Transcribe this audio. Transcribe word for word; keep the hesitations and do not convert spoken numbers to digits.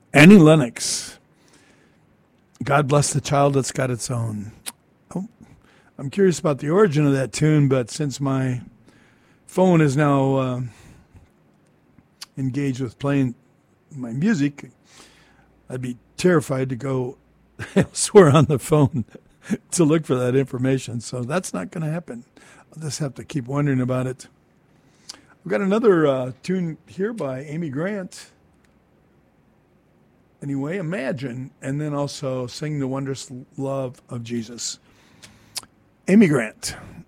Annie Lennox. God bless the child that's got its own. Oh, I'm curious about the origin of that tune, but since my phone is now uh, engaged with playing my music, I'd be terrified to go elsewhere on the phone to look for that information. So that's not going to happen. I'll just have to keep wondering about it. We've got another uh, tune here by Amy Grant. Anyway, Imagine, and then also Sing the Wondrous Love of Jesus. Amy Grant.